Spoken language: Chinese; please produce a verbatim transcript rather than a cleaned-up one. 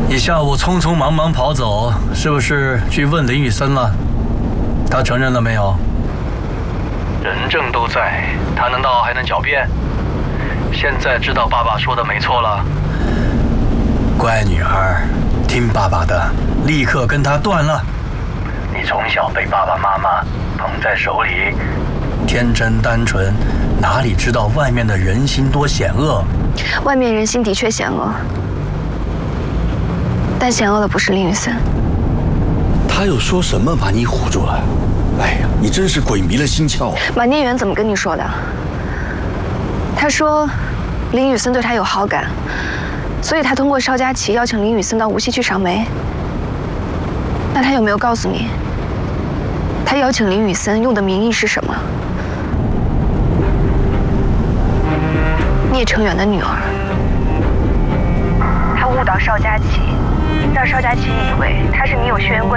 你下午匆匆忙忙跑走，是不是去问林雨森了？他承认了没有？人证都在，他难道还能狡辩？现在知道爸爸说的没错了。乖女儿，听爸爸的，立刻跟他断了。你从小被爸爸妈妈捧在手里，天真单纯，哪里知道外面的人心多险恶？ 外面人心的确险恶，但险恶的不是林雨森。 他又说什么把你唬住了？哎呀，你真是鬼迷了心窍啊！ 马念远怎么跟你说的？他说林雨森对他有好感，所以他通过邵佳琪邀请林雨森到无锡去赏梅。那他有没有告诉你，他邀请林雨森用的名义是什么？聂成远的女儿。他误导邵佳琪，让邵佳琪以为他是你有血缘关